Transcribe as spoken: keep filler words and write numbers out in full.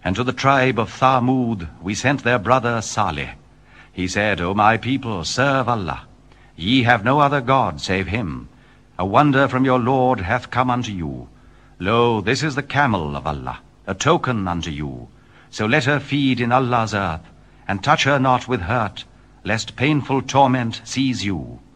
And to the tribe of Thamud we sent their brother Saleh. He said, O my people, serve Allah. Ye have no other God save him. A wonder from your Lord hath come unto you. Lo, this is the camel of Allah, a token unto you. So let her feed in Allah's earth, and touch her not with hurt, lest painful torment seize you.